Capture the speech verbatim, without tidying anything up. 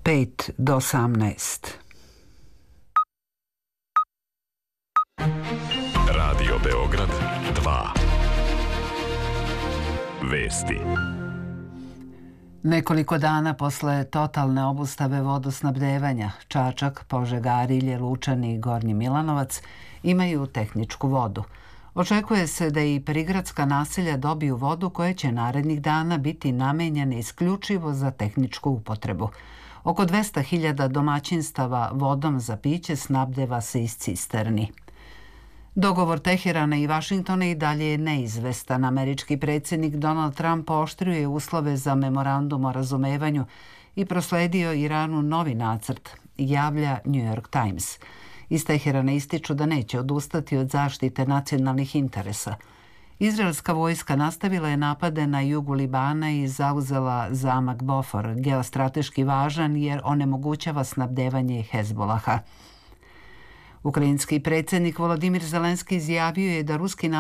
pet do osamnaest. Radio Beograd dva. Vesti. Nekoliko dana posle totalne obustave vodosnabdevanja, Čačak, Požega, Arilje, Lučani i Gornji Milanovac imaju tehničku vodu. Očekuje se da i prigradska naselja dobiju vodu koja će narednih dana biti namenjena isključivo za tehničku upotrebu. Oko dvesta hiljada domaćinstava vodom za piće snabdeva se iz cisterni. Dogovor Teherana i Vašingtona i dalje je neizvestan. Američki predsjednik Donald Trump pooštrio uslove za memorandum o razumevanju i prosledio Iranu novi nacrt, javlja New York Times. Iz Teherana ističu da neće odustati od zaštite nacionalnih interesa. Izraelska vojska nastavila je napade na jugu Libana i zauzela zamak Bofor, geostrateški važan jer onemogućava snabdevanje Hezbolaha. Ukrajinski predsjednik Volodimir Zelenski izjavio je da ruski